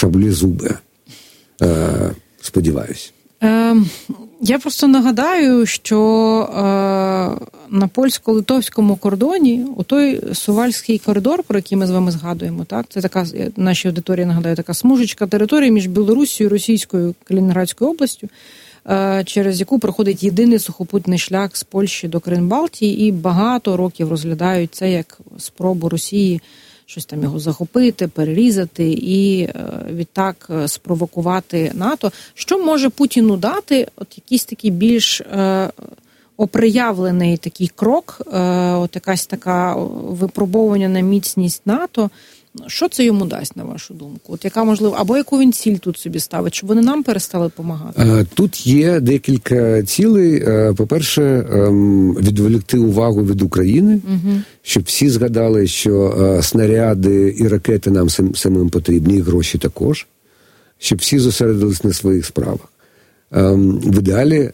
шаблезубе. Сподіваюсь. Я просто нагадаю, що на польсько-литовському кордоні отой Сувальський коридор, про який ми з вами згадуємо, так, це така, нашій аудиторії нагадаю, така смужечка території між Білоруссією і Російською Калінінградською областю, через яку проходить єдиний сухопутний шлях з Польщі до Країн-Балтії, і багато років розглядають це як спробу Росії щось там його захопити, перерізати і відтак спровокувати НАТО. Що може Путіну дати от якийсь такий більш оприявлений такий крок, от якась така випробовування на міцність НАТО? Що це йому дасть, на вашу думку? От яка, можливо, або яку він ціль тут собі ставить, щоб вони нам перестали допомагати? Тут є декілька цілей. По-перше, відволікти увагу від України, щоб всі згадали, що снаряди і ракети нам самим потрібні, і гроші також, щоб всі зосередились на своїх справах. В ідеалі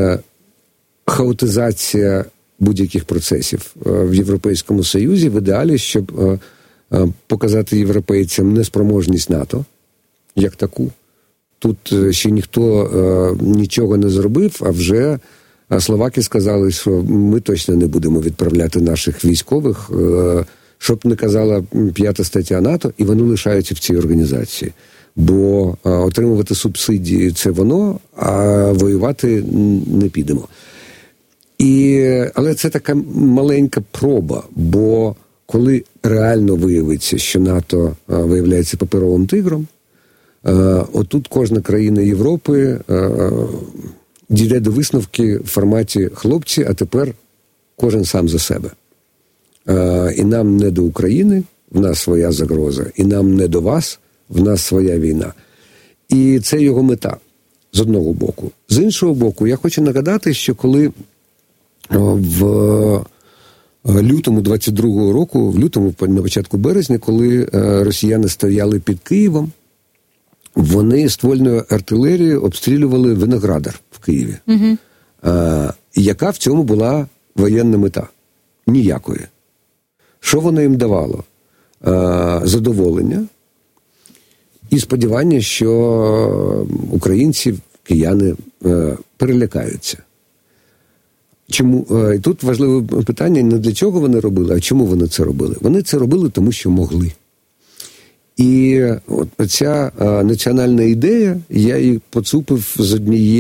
хаотизація будь-яких процесів в Європейському Союзі, в ідеалі, щоб показати європейцям неспроможність НАТО, як таку. Тут ще ніхто нічого не зробив, а вже словаки сказали, що ми точно не будемо відправляти наших військових, щоб не казала 5 стаття НАТО, і вони лишаються в цій організації. Бо отримувати субсидії – це воно, а воювати не підемо. Але це така маленька проба, бо коли реально виявиться, що НАТО виявляється паперовим тигром, отут кожна країна Європи дійде до висновки в форматі «хлопці, а тепер кожен сам за себе». І нам не до України, в нас своя загроза, і нам не до вас, в нас своя війна. І це його мета, з одного боку. З іншого боку, я хочу нагадати, що коли в лютому 22-го року, в лютому, на початку березня, коли росіяни стояли під Києвом, вони ствольною артилерією обстрілювали Виноградар в Києві. Яка в цьому була воєнна мета? Ніякої. Що воно їм давало? Задоволення і сподівання, що українці, кияни перелякаються. Чому? І тут важливе питання не для чого вони робили, а чому вони це робили. Вони це робили, тому що могли. І от ця національна ідея, я її поцупив з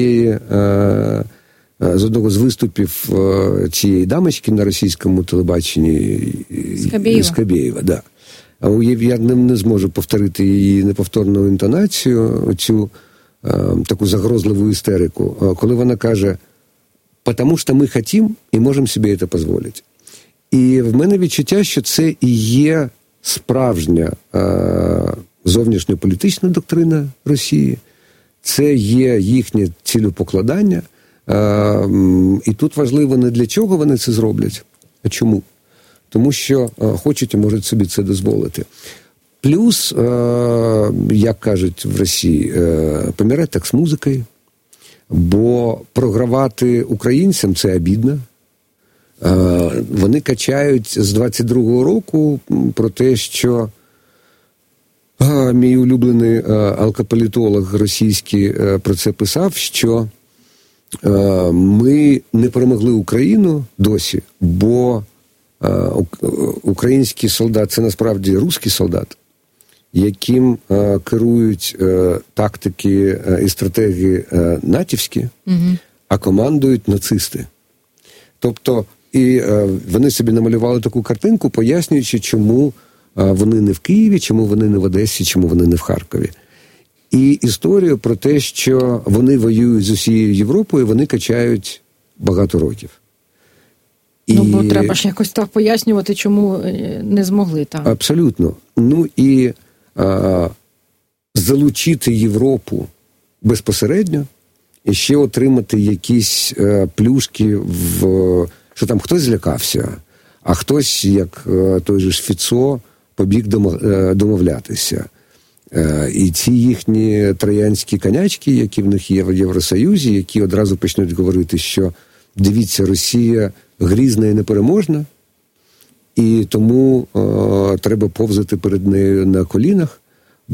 одного з виступів цієї дамочки на російському телебаченні. Скабєєва, да. Я не зможу повторити її неповторну інтонацію, цю таку загрозливу істерику, коли вона каже: «Потому що ми хотім і можемо собі це дозволити». І в мене відчуття, що це і є справжня зовнішньополітична доктрина Росії, це є їхнє цілепокладання, і тут важливо не для чого вони це зроблять, а чому. Тому що хочуть і можуть собі це дозволити. Плюс, як кажуть в Росії, помирати так з музикою, бо програвати українцям – це обідно. Вони качають з 22-го року про те, що мій улюблений алкополітолог російський про це писав, що ми не перемогли Україну досі, бо український солдат – це насправді русський солдат, яким керують тактики і стратегії натівські, а командують нацисти. Тобто, і вони собі намалювали таку картинку, пояснюючи, чому вони не в Києві, чому вони не в Одесі, чому вони не в Харкові. І історію про те, що вони воюють з усією Європою, вони качають багато років. Бо треба ж якось так пояснювати, чому не змогли там. Абсолютно. І залучити Європу безпосередньо і ще отримати якісь плюшки, що там хтось злякався, а хтось, як той же Фіцо, побіг домовлятися. І ці їхні троянські конячки, які в них є в Євросоюзі, які одразу почнуть говорити, що дивіться, Росія грізна і непереможна, і тому треба повзати перед нею на колінах.